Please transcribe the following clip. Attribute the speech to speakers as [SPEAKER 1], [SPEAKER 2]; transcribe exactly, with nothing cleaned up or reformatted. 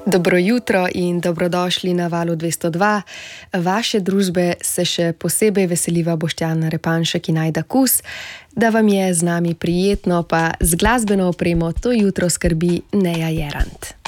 [SPEAKER 1] Dobro jutro in dobrodošli na Valu dvesto dva. Vaše družbe se še posebej veseliva Boštjan Repanšek in Ajda Kus. Da vam je z nami prijetno, pa z glasbeno opremo to jutro skrbi Neja Jerant.